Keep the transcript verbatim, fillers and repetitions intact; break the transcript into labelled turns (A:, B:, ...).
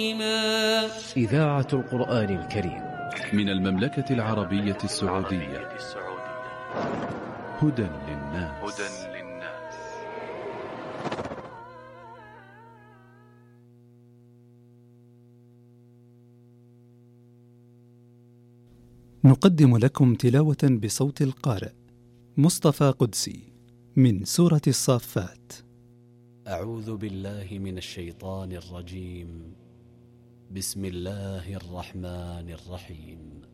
A: إذاعة القرآن الكريم
B: من المملكة العربية السعودية. هدى للناس.
C: نقدم لكم تلاوة بصوت القارئ مصطفى قدسي من سورة الصافات.
D: أعوذ بالله من الشيطان الرجيم. بسم الله الرحمن الرحيم.